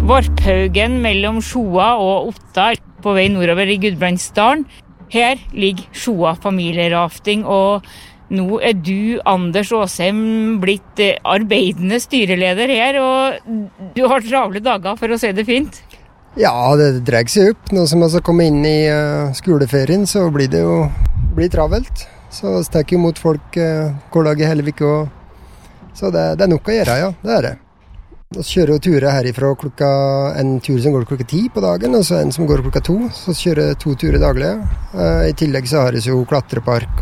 Varphaugen mellom Sjoa og Otta på vei nordover i Gudbrandsdalen. Her ligger Sjoa familierafting, og nå du, Anders Åsheim, blitt arbeidende styreleder her, og du har travle dager, for å si det fint. Ja, det dreier seg opp. Nå som jeg kommer inn i skoleferien, så blir det jo travelt. Så stekker mot folk hver dag i hele uka. Så det er nok å gjøre, ja. Det er det. Vi kjører jo turer herifra en tur som går klokka 10 på dagen, og så en som går klokka 2. Så kjører jeg 2 turer daglig. I tillegg så har jeg jo klatrepark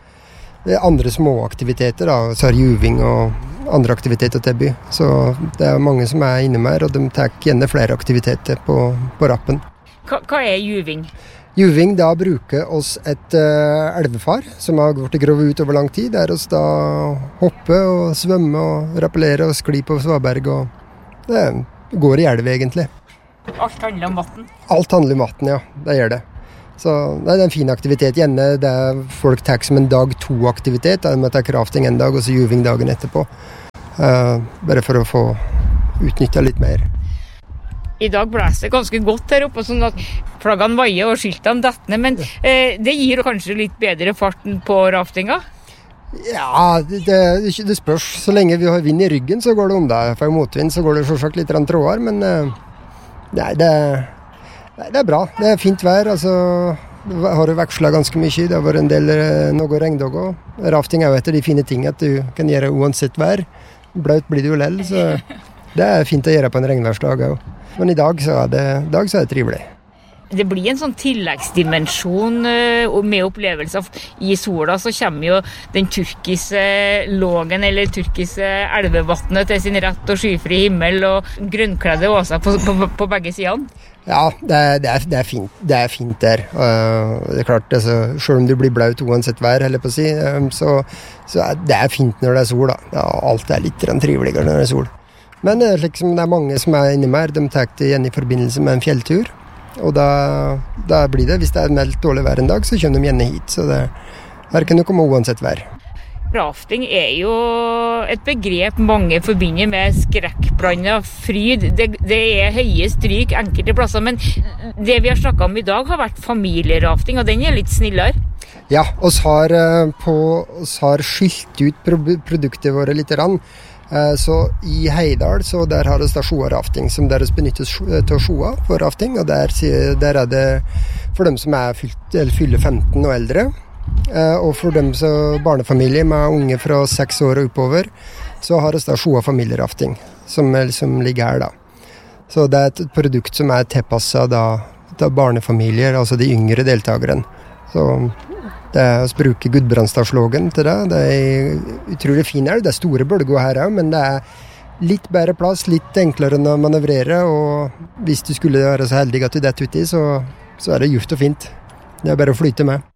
og andre små aktiviteter, da. Så har juving og andre aktiviteter til by. Så det er mange som er inne med her, og de tar gjerne flere aktiviteter på rappen. Hva er juving? Juving, da bruker oss et elvefar som har vært grovet ut over lang tid, der oss da hopper og svømmer og rappellerer og sklir på svaberg, og det går i elv egentlig. Alt handler om vatten? Alt handler om vatten, ja. Det gjør det. Så det er en fin aktivitet. Gjerne det folk tar som en dag 2-aktivitet, de tar crafting en dag og så juving dagen etterpå. Bare for å få utnyttet litt mer. I dag blåser det ganske godt her oppe, sånn at flaggene vaier og skiltene detter ned, men det gir kanskje litt bedre farten på raftinga? Ja, det spørs. Så lenge vi har vind i ryggen, så går det om det. For motvind så går det selvsagt litt trådere, men nei, det er bra. Det er fint vær, altså har jo vekslet ganske mye. Det har vært en del noe regndager. Rafting er jo etter de fine tingene at du kan gjøre uansett vær. Blaut blir det jo lell, så det er fint å gjøre på en regnværsdag også. Men i dag så er det trivelig. Det blir en sånn tilleggsdimensjon med opplevelser. I sola så kommer jo den turkise lågen eller turkise elvevattnet til sin rett og skyfri himmel og grønnkledde åser på begge sidene. Ja, det er fint. Det er fint der. Det er klart, altså, selv om du blir blaut uansett vær, heller på å si, så det er fint når det er sol, da. Ja, alt er litt triveligere når det er sol. Men liksom, det er mange som er inne med her, de tar det igjen i forbindelse med en fjelltur. Og da blir det, hvis det er meldt dårlig vær en dag, så kommer de gjerne hit. Så her kan du komme uansett vær. Rafting er jo et begrep mange forbinder med skrekkblandet fryd. Det er høye stryk enkelte plasser, men det vi har snakket om i dag har vært familierafting, og den er litt snillere. Ja, oss har skilt ut produktet våre litt rann. Så i Heidal, så der har vi Sjoa rafting, som der benyttes til Sjoa for rafting, og der er det for dem som fyller 15 og eldre, og for dem som barnefamilie med unge fra 6 år og oppover, så har vi Sjoa familierafting, som ligger her da. Så det er et produkt som er tilpasset da barnefamilier, altså de yngre deltakerne. Så det er å bruke Gudbrandsdalslågen til det. Det er utrolig fin her. Det er store bølger her også, men det er litt bedre plass, litt enklere å manøvrere, og hvis du skulle være så heldig at du detter uti, så er det just og fint. Det er bare å flyte med.